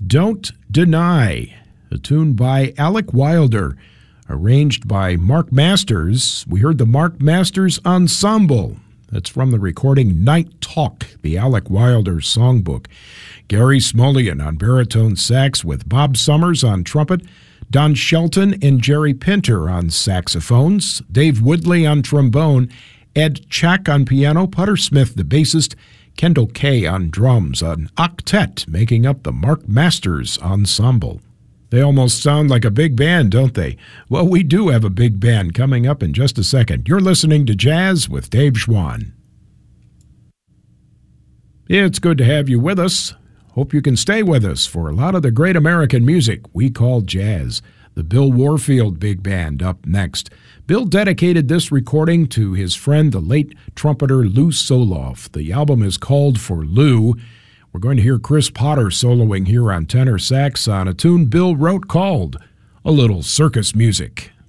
Don't Deny, a tune by Alec Wilder, arranged by Mark Masters. We heard the Mark Masters Ensemble. That's from the recording Night Talk, the Alec Wilder songbook. Gary Smolian on baritone sax with Bob Summers on trumpet, Don Shelton and Jerry Pinter on saxophones, Dave Woodley on trombone, Ed Chack on piano, Putter Smith the bassist, Kendall Kay on drums, an octet making up the Mark Masters Ensemble. They almost sound like a big band, don't they? Well, we do have a big band coming up in just a second. You're listening to Jazz with Dave Schwann. It's good to have you with us. Hope you can stay with us for a lot of the great American music we call jazz. The Bill Warfield Big Band up next. Bill dedicated this recording to his friend, the late trumpeter Lou Soloff. The album is called For Lou. We're going to hear Chris Potter soloing here on tenor sax on a tune Bill wrote called A Little Circus Music.